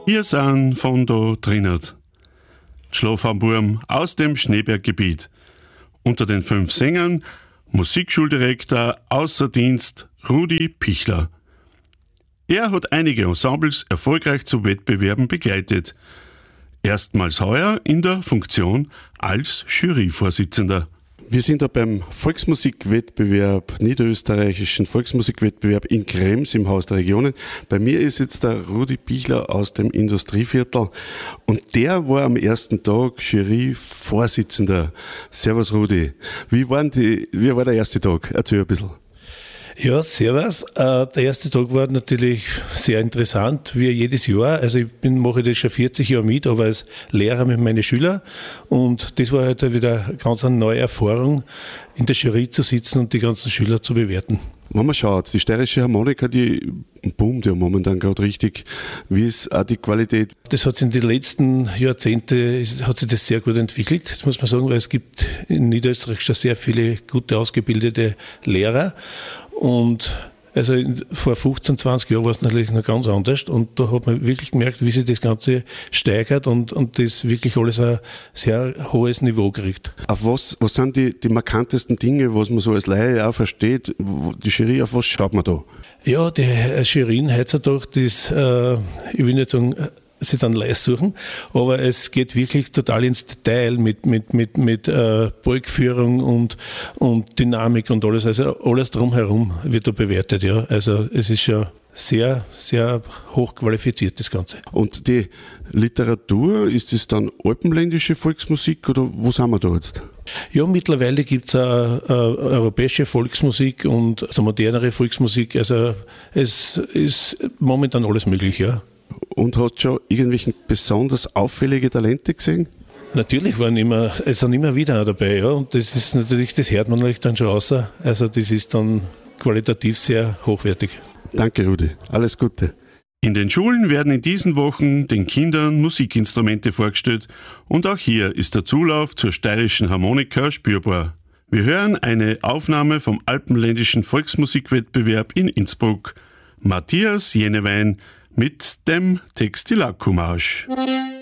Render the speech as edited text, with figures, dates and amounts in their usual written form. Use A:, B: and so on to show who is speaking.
A: Wir sind von da drinnen. Schlafamburm aus dem Schneeberggebiet. Unter den 5 Sängern Musikschuldirektor außer Dienst Rudi Pichler. Er hat einige Ensembles erfolgreich zu Wettbewerben begleitet. Erstmals heuer in der Funktion als Juryvorsitzender.
B: Wir sind da beim Volksmusikwettbewerb, niederösterreichischen Volksmusikwettbewerb in Krems im Haus der Regionen. Bei mir ist jetzt der Rudi Pichler aus dem Industrieviertel und der war am ersten Tag Juryvorsitzender. Servus Rudi. Wie war der erste Tag? Erzähl ein bisschen.
C: Ja, servus. Der erste Tag war natürlich sehr interessant, wie jedes Jahr. Also mache das schon 40 Jahre mit, aber als Lehrer mit meinen Schülern. Und das war halt wieder eine ganz neue Erfahrung, in der Jury zu sitzen und die ganzen Schüler zu bewerten.
B: Wenn man schaut, die steirische Harmonika, die boomt ja momentan gerade richtig. Wie ist auch die Qualität?
C: Das hat sich in den letzten Jahrzehnten hat sich das sehr gut entwickelt, das muss man sagen, weil es gibt in Niederösterreich schon sehr viele gute ausgebildete Lehrer. Und also vor 15, 20 Jahren war es natürlich noch ganz anders und da hat man wirklich gemerkt, wie sich das Ganze steigert und das wirklich alles ein sehr hohes Niveau kriegt.
B: Auf was sind die markantesten Dinge, was man so als Laie auch versteht? Die Jury, auf was schaut man da?
C: Ja, die Jurien heutzutage, ich will nicht sagen, sie dann leist suchen, aber es geht wirklich total ins Detail mit Beugführung und Dynamik und alles, also alles drumherum wird da bewertet, ja. Also es ist schon sehr, sehr hochqualifiziert, das Ganze.
B: Und die Literatur, ist das dann alpenländische Volksmusik oder wo sind wir da jetzt?
C: Ja, mittlerweile gibt es auch europäische Volksmusik und also modernere Volksmusik, also es ist momentan alles möglich, ja.
B: Und hast du schon irgendwelche besonders auffällige Talente gesehen?
C: Natürlich es sind immer wieder dabei, ja. Und das ist natürlich, das hört man natürlich dann schon raus. Also das ist dann qualitativ sehr hochwertig.
B: Danke, Rudi. Alles Gute.
A: In den Schulen werden in diesen Wochen den Kindern Musikinstrumente vorgestellt und auch hier ist der Zulauf zur steirischen Harmonika spürbar. Wir hören eine Aufnahme vom alpenländischen Volksmusikwettbewerb in Innsbruck. Matthias Jenewein mit dem Textilacku-Marsch.